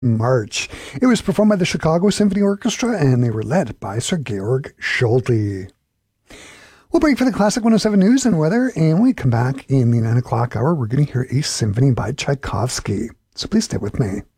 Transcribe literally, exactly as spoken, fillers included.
March. It was performed by the Chicago Symphony Orchestra, and they were led by Sir Georg Schulte. We'll break for the Classic one oh seven News and Weather, and when we come back in the nine o'clock hour, we're going to hear a symphony by Tchaikovsky. So please stay with me.